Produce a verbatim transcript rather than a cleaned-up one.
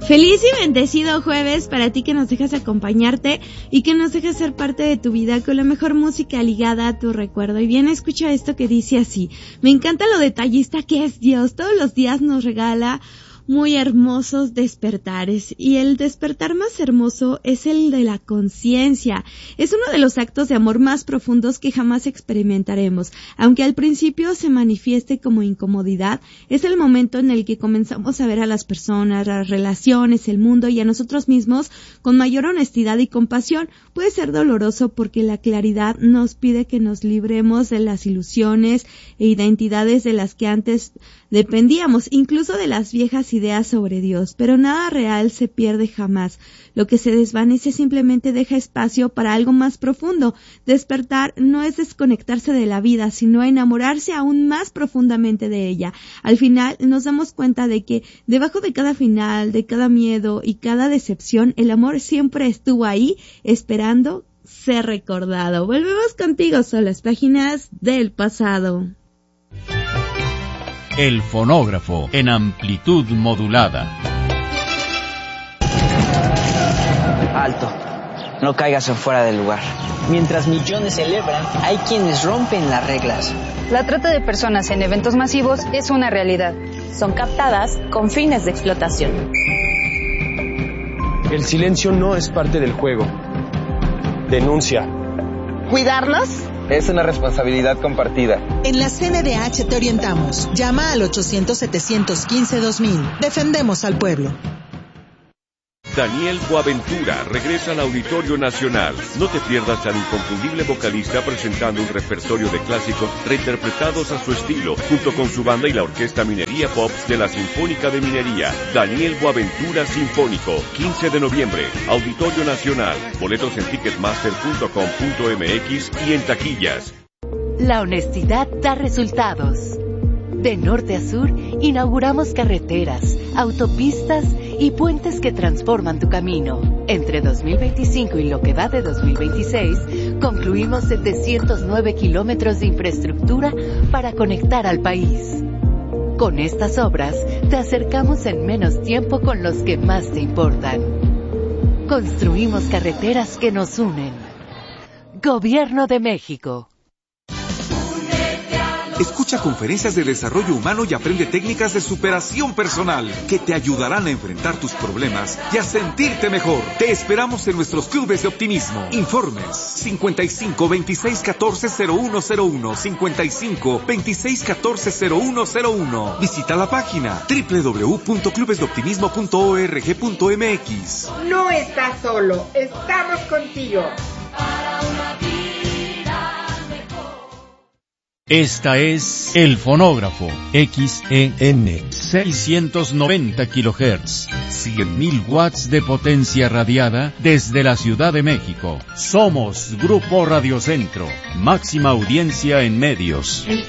Feliz y bendecido jueves para ti que nos dejas acompañarte y que nos dejas ser parte de tu vida con la mejor música ligada a tu recuerdo. Y bien, escucha esto que dice así: me encanta lo detallista que es Dios, todos los días nos regala muy hermosos despertares, y el despertar más hermoso es el de la conciencia. Es uno de los actos de amor más profundos que jamás experimentaremos. Aunque al principio se manifieste como incomodidad, es el momento en el que comenzamos a ver a las personas, las relaciones, el mundo y a nosotros mismos con mayor honestidad y compasión. Puede ser doloroso porque la claridad nos pide que nos libremos de las ilusiones e identidades de las que antes dependíamos, incluso de las viejas ideas sobre Dios, pero nada real se pierde jamás. Lo que se desvanece simplemente deja espacio para algo más profundo. Despertar no es desconectarse de la vida, sino enamorarse aún más profundamente de ella. Al final nos damos cuenta de que debajo de cada final, de cada miedo y cada decepción, el amor siempre estuvo ahí, esperando ser recordado. Volvemos contigo, son las páginas del pasado. El fonógrafo en amplitud modulada. Alto, no caigas en fuera del lugar. Mientras millones celebran, hay quienes rompen las reglas. La trata de personas en eventos masivos es una realidad. Son captadas con fines de explotación. El silencio no es parte del juego. Denuncia. ¿Cuidarlos? Es una responsabilidad compartida. En la C N D H te orientamos. Llama al ochocientos, setecientos quince, dos mil. Defendemos al pueblo. Daniel Boaventura regresa al Auditorio Nacional. No te pierdas al inconfundible vocalista presentando un repertorio de clásicos reinterpretados a su estilo, junto con su banda y la Orquesta Minería Pop de la Sinfónica de Minería. Daniel Boaventura Sinfónico, quince de noviembre, Auditorio Nacional. Boletos en ticketmaster punto com punto m x y en taquillas. La honestidad da resultados. De norte a sur, inauguramos carreteras, autopistas y puentes que transforman tu camino. Entre dos mil veinticinco y lo que va de dos mil veintiséis, concluimos setecientos nueve kilómetros de infraestructura para conectar al país. Con estas obras, te acercamos en menos tiempo con los que más te importan. Construimos carreteras que nos unen. Gobierno de México. Escucha conferencias de desarrollo humano y aprende técnicas de superación personal que te ayudarán a enfrentar tus problemas y a sentirte mejor. Te esperamos en nuestros clubes de optimismo. Informes cincuenta y cinco, veintiséis, catorce, cero uno cero uno, cincuenta y cinco, veintiséis, catorce, cero uno cero uno. Visita la página doble u doble u doble u punto clubes de optimismo punto org punto m x. No estás solo, estamos contigo. Para una vida. Esta es El Fonógrafo, X E N, seiscientos noventa kilohertz, cien mil watts de potencia radiada desde la Ciudad de México. Somos Grupo Radio Centro, máxima audiencia en medios.